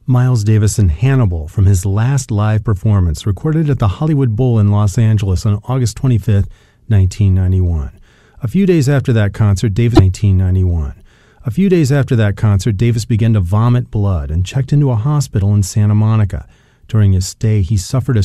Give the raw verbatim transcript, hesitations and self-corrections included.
Miles Davis in Hannibal from his last live performance recorded at the Hollywood Bowl in Los Angeles on August twenty-fifth, nineteen ninety-one. A few days after that concert, Davis nineteen ninety-one. A few days after that concert, Davis began to vomit blood and checked into a hospital in Santa Monica. During his stay, he suffered a